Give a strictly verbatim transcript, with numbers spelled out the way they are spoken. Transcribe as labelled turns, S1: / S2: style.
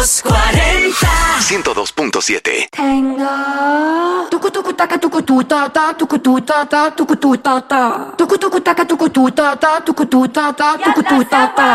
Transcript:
S1: cuarenta.
S2: ciento dos punto siete.
S3: Tengo tucu tucu taca tucu tu ta ta tucu tu ta ta tucu tu ta ta tucu tucu taca tucu tu ta ta tucu tu ta ta tucu tu ta ta